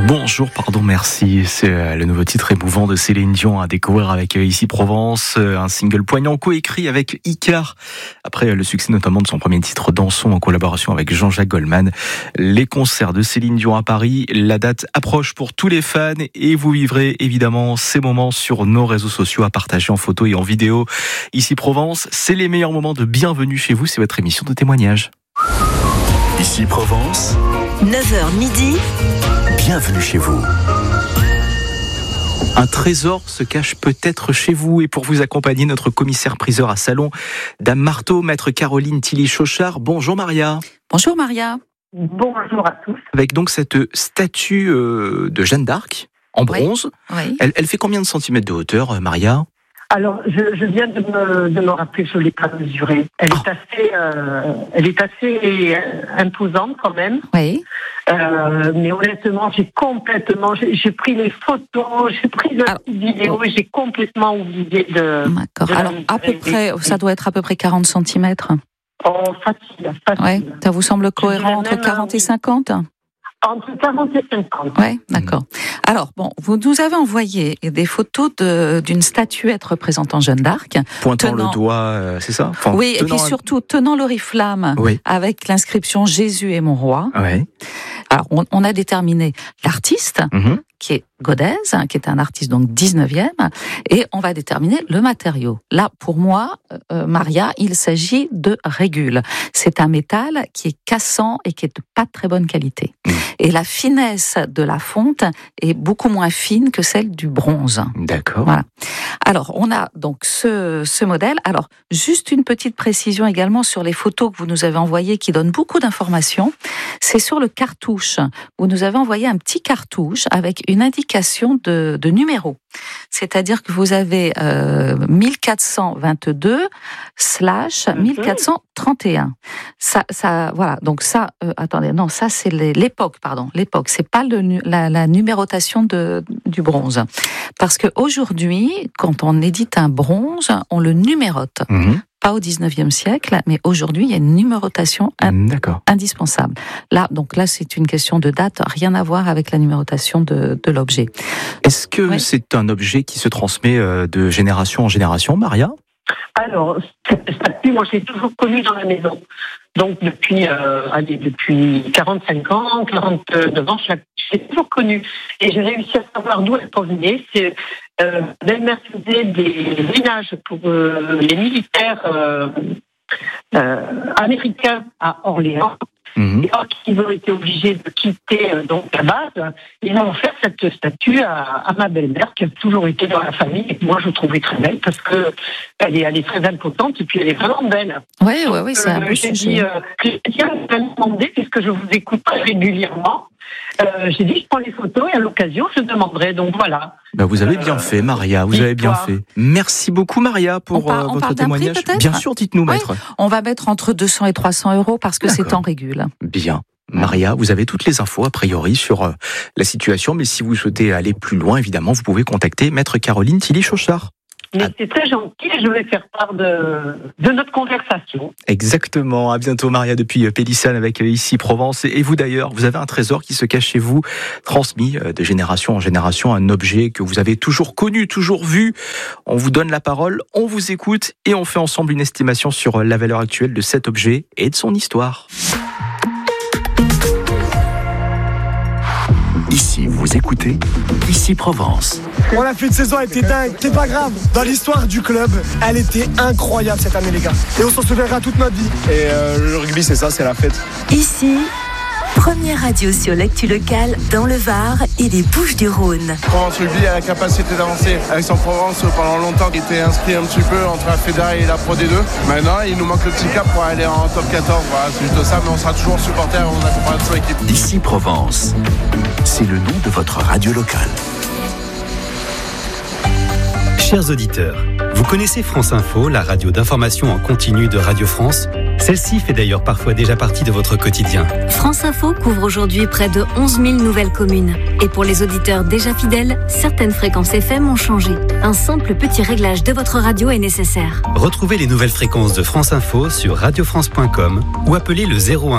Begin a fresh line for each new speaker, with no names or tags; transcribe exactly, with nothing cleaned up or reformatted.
Bonjour, pardon, merci. C'est le nouveau titre émouvant de Céline Dion à découvrir avec Ici Provence, un single poignant coécrit avec Icar. Après le succès notamment de son premier titre Dansons en collaboration avec Jean-Jacques Goldman. Les concerts de Céline Dion à Paris, la date approche pour tous les fans et vous vivrez évidemment ces moments sur nos réseaux sociaux à partager en photo et en vidéo. Ici Provence, c'est les meilleurs moments de bienvenue chez vous, c'est votre émission de témoignage.
Ici Provence,
neuf heures midi.
Bienvenue chez vous.
Un trésor se cache peut-être chez vous et pour vous accompagner, notre commissaire-priseur à Salon, Dame Marteau, maître Caroline Tilly-Chauchard. Bonjour Maria.
Bonjour Maria.
Bonjour à tous.
Avec donc cette statue euh, de Jeanne d'Arc en bronze.
Oui. Oui.
Elle, elle fait combien de centimètres de hauteur, Maria ?
Alors, je, je viens de me, de me rappeler, je ne l'ai pas mesurée. Elle est assez, euh, elle est assez imposante quand même.
Oui.
Euh, mais honnêtement, j'ai complètement, j'ai, j'ai pris les photos, j'ai pris la
Alors,
vidéo et j'ai complètement oublié de.
D'accord.
de
Alors, à peu près, ça doit être à peu près quarante centimètres.
Oh, facile, facile.
Ouais. Ça vous semble cohérent entre quarante et cinquante ?
Entre quarante et cinquante.
Oui, d'accord. Alors, bon, vous nous avez envoyé des photos de, d'une statuette représentant Jeanne d'Arc.
Pointant
tenant...
le doigt, euh, c'est ça enfin,
oui, et puis
un...
surtout tenant l'oriflamme
oui.
avec l'inscription « Jésus est mon roi
oui. ».
Alors, on, on a déterminé l'artiste, mm-hmm. qui est Godez, qui est un artiste donc dix-neuvième, et on va déterminer le matériau. Là, pour moi, euh, Maria, il s'agit de régule. C'est un métal qui est cassant et qui est de pas très bonne qualité. Mmh. Et la finesse de la fonte est beaucoup moins fine que celle du bronze.
D'accord.
Voilà. Alors, on a donc ce, ce modèle. Alors, juste une petite précision également sur les photos que vous nous avez envoyées qui donnent beaucoup d'informations. C'est sur le cartouche. Vous nous avez envoyé un petit cartouche avec une indication de, de numéro. C'est-à-dire que vous avez euh, mille quatre cent vingt-deux slash mille quatre cent trente et un. Ça, ça, voilà. Donc ça, euh, attendez, non, ça c'est les, l'époque, pardon, l'époque. C'est pas le, la, la numérotation de, du bronze, parce que aujourd'hui, quand on édite un bronze, on le numérote. Mmh. Pas au dix-neuvième siècle, mais aujourd'hui, il y a une numérotation in- indispensable. Là, donc là, c'est une question de date, rien à voir avec la numérotation de, de l'objet.
Est-ce que oui. c'est un objet qui se transmet de génération en génération, Maria ?
Alors, cette statue, moi, je l'ai toujours connue dans la maison. Donc, depuis, euh, allez, depuis quarante-cinq ans, quarante-neuf ans, je l'ai toujours connue. Et j'ai réussi à savoir d'où elle provenait. C'est, euh, belle-mère faisait des ménages pour euh, les militaires euh, euh, américains à Orléans. Mmh. Et alors qu'ils ont été obligés de quitter euh, donc la base, ils ont offert cette statue à, à ma belle-mère qui a toujours été dans la famille et que moi je trouvais très belle parce que elle est, elle est très importante et puis elle est vraiment belle.
Oui, oui, oui, c'est un
euh,
beau
j'ai
sujet.
dit, euh, Christian m'a demandé, puisque je vous écoute très régulièrement, euh, j'ai dit je prends les photos et à l'occasion je demanderai, donc voilà.
Ben vous avez bien fait, Maria, vous avez bien fait. Merci beaucoup, Maria, pour
par,
euh, votre témoignage.
Prix,
bien sûr, dites-nous,
oui,
maître.
On va mettre entre deux cents et trois cents euros parce que D'accord. c'est en régule.
Bien. Maria, vous avez toutes les infos, a priori, sur euh, la situation, mais si vous souhaitez aller plus loin, évidemment, vous pouvez contacter maître Caroline Tilly-Chauchard.
Mais c'est très gentil et je vais faire part de, de notre conversation.
Exactement. À bientôt, Maria, depuis Pélissane avec Ici Provence. Et vous d'ailleurs, vous avez un trésor qui se cache chez vous, transmis de génération en génération, un objet que vous avez toujours connu, toujours vu. On vous donne la parole, on vous écoute et on fait ensemble une estimation sur la valeur actuelle de cet objet et de son histoire.
Ici, vous écoutez Ici Provence.
On a fait une saison, elle était dingue. C'est pas grave. Dans l'histoire du club, elle était incroyable cette année, les gars. Et on s'en souviendra toute notre vie.
Et euh, le rugby, c'est ça, c'est la fête.
Ici, première radio sur l'actu locale dans le Var et les Bouches-du-Rhône.
Provence Rugby a la capacité d'avancer. Aix-en-Provence, pendant longtemps, il était inscrit un petit peu entre la Fédéral et la Pro D deux. Maintenant, il nous manque le petit cap pour aller en top quatorze. Voilà, c'est juste ça, mais on sera toujours supporter, on accompagne son équipe.
Ici Provence, c'est le nom de votre radio locale.
Chers auditeurs, vous connaissez France Info, la radio d'information en continu de Radio France ? Celle-ci fait d'ailleurs parfois déjà partie de votre quotidien.
France Info couvre aujourd'hui près de onze mille nouvelles communes. Et pour les auditeurs déjà fidèles, certaines fréquences F M ont changé. Un simple petit réglage de votre radio est nécessaire.
Retrouvez les nouvelles fréquences de France Info sur radio france point com ou appelez le zéro un